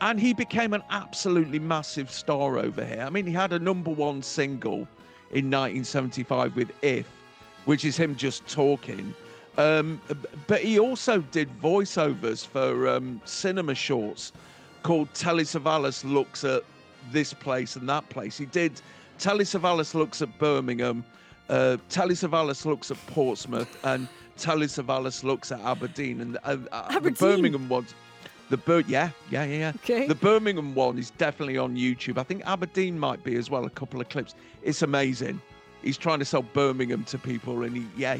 And he became an absolutely massive star over here. I mean, he had a #1 single in 1975 with If, which is him just talking. But he also did voiceovers for cinema shorts called Telly Savalas Looks at This Place and That Place. He did Telly Savalas Looks at Birmingham, Telly Savalas Looks at Portsmouth, and Telly Savalas Looks at Aberdeen. And the Birmingham ones, yeah. Okay. The Birmingham one is definitely on YouTube. I think Aberdeen might be as well, a couple of clips. It's amazing. He's trying to sell Birmingham to people, and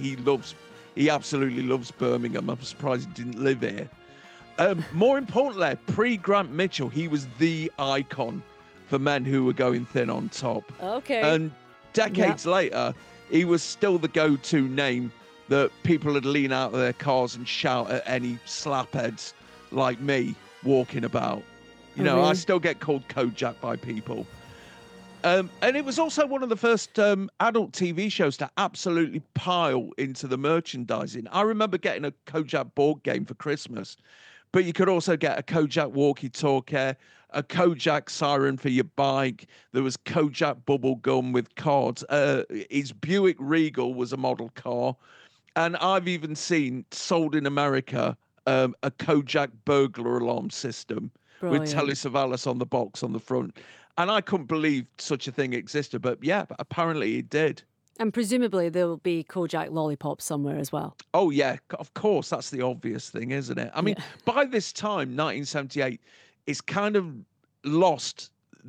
he absolutely loves Birmingham. I'm surprised he didn't live here. More importantly, pre-Grant Mitchell, he was the icon for men who were going thin on top. Okay. And decades later, he was still the go-to name that people would lean out of their cars and shout at any slapheads like me walking about. Really? I still get called Kojak by people. And it was also one of the first adult TV shows to absolutely pile into the merchandising. I remember getting a Kojak board game for Christmas, but you could also get a Kojak walkie-talkie, a Kojak siren for your bike. There was Kojak bubble gum with cards. His Buick Regal was a model car. And I've even seen, sold in America, a Kojak burglar alarm system. Brilliant. With Telly Savalas on the box on the front. And I couldn't believe such a thing existed, but apparently it did. And presumably there will be Kojak lollipops somewhere as well. Oh, yeah, of course. That's the obvious thing, isn't it? I mean, by this time, 1978, it's kind of lost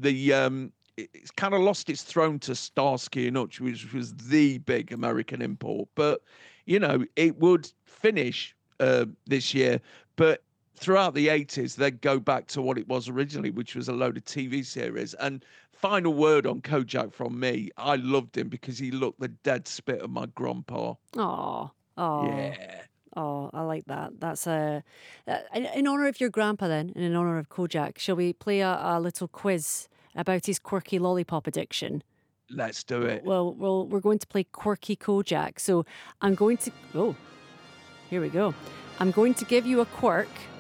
it's kind of lost its throne to Starsky and Hutch, which was the big American import. But, it would finish this year. But throughout the 80s, they'd go back to what it was originally, which was a load of TV series. And final word on Kojak from me, I loved him because he looked the dead spit of my grandpa. Oh, Yeah. Oh, I like that. That's in honor of your grandpa then, and in honor of Kojak, shall we play a little quiz about his quirky lollipop addiction? Let's do it. Well, we're going to play Quirky Kojak. So I'm going to... Oh, here we go. I'm going to give you a quirk,